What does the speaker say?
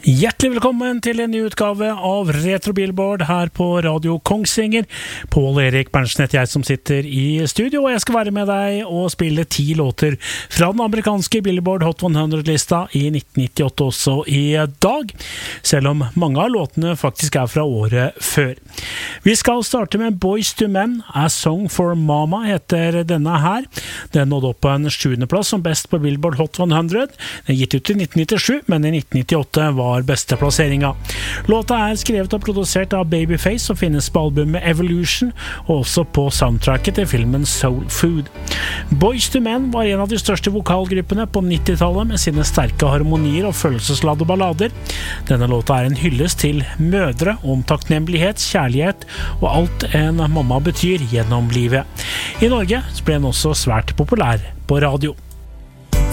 Hjertelig velkommen til en ny utgave av Retro Billboard her på Radio Kongsvinger. Pål Erik Berntsen heter jeg som sitter i studio, og jeg skal være med deg og spille 10 låter fra den amerikanske Billboard Hot 100-lista i 1998 også i dag, selv om mange av låtene faktisk er fra året før. Vi skal starte med Boyz II Men, A Song for Mama heter denne her. Den nådde opp på en 7. plass som best på Billboard Hot 100. Den gitt ut i 1997, men i 1998 var beste plasseringa. Låta er skrevet og produsert av Babyface og finnes på albumet Evolution og også på soundtracket til filmen Soul Food. Boyz II Men var en av de største vokalgruppene på 90-tallet med sine sterke harmonier og følelsesladde ballader. Denne låta er en hyllest til mødre om takknemlighet, kjærlighet og alt en mamma betyr gjennom livet. I Norge ble den også svært populær på radio.